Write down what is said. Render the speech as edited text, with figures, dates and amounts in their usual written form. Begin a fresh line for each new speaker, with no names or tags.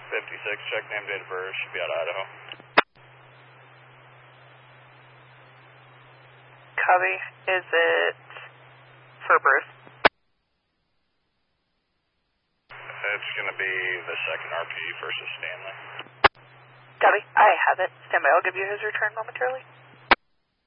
56, check name, date of birth, should be out of Idaho.
Copy. Is it for Bruce?
It's going to be the second RP versus Stanley.
Copy. I have it. Stand by. I'll give you his return momentarily.